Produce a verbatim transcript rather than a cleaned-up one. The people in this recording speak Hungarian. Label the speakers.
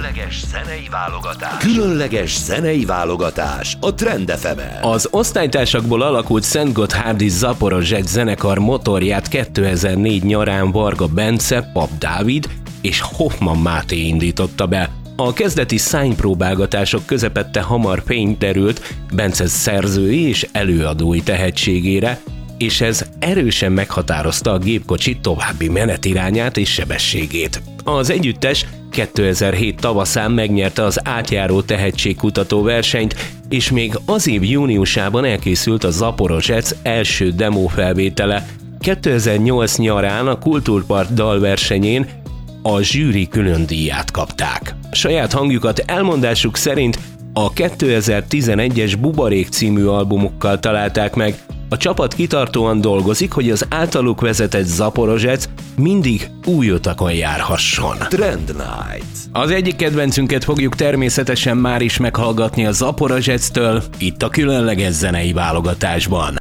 Speaker 1: Különleges zenei válogatás. Különleges zenei válogatás a Trend ef emen.
Speaker 2: Az osztálytársakból alakult Szentgotthárdi Zaporozsec zenekar motorját kétezer-négy nyarán Varga Bence, Pap Dávid és Hoffman Máté indította be. A kezdeti szánypróbálgatások közepette hamar fényt derült Bence szerzői és előadói tehetségére, és ez erősen meghatározta a gépkocsi további menetirányát és sebességét. Az együttes kétezer-hét tavaszán megnyerte az átjáró tehetségkutató versenyt, és még az év júniusában elkészült a Zaporozsec első demófelvétele. kétezer-nyolc nyarán a Kultúrpart dalversenyén a zsűri külön díját kapták. Saját hangjukat elmondásuk szerint a kétezer-tizenegyes Bubarék című albumukkal találták meg. A csapat kitartóan dolgozik, hogy az általuk vezetett Zaporozsec mindig új utakon járhasson.
Speaker 1: Trend Night.
Speaker 2: Az egyik kedvencünket fogjuk természetesen már is meghallgatni a Zaporozsectől, itt a különleges zenei válogatásban.